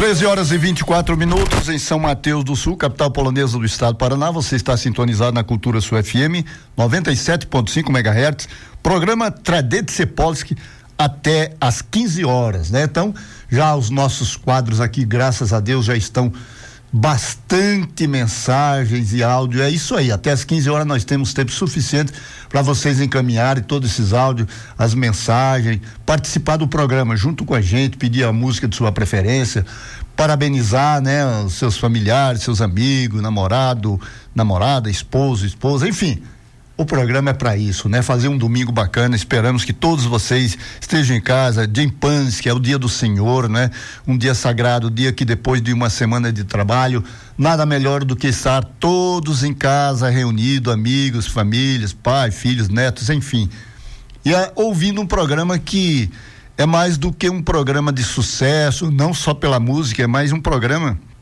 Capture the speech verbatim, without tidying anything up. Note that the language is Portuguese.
treze horas e vinte e quatro minutos em São Mateus do Sul, capital polonesa do estado do Paraná. Você está sintonizado na Cultura Sul F M noventa e sete ponto cinco megahertz, programa Tradycje Polskie até às quinze horas, né? Então, já os nossos quadros aqui, graças a Deus, já estão bastante mensagens e áudio. É isso aí, até às quinze horas nós temos tempo suficiente para vocês encaminharem todos esses áudios, as mensagens, participar do programa junto com a gente, pedir a música de sua preferência, parabenizar, né, os seus familiares, seus amigos, namorado, namorada, esposo, esposa, enfim. O programa é para isso, né? Fazer um domingo bacana. Esperamos que todos vocês estejam em casa, dia em paz, que é o dia do Senhor, né? Um dia sagrado, dia que depois de uma semana de trabalho, nada melhor do que estar todos em casa, reunidos, amigos, famílias, pais, filhos, netos, enfim. E a, ouvindo um programa que é mais do que um programa de sucesso, não só pela música, é mais um programa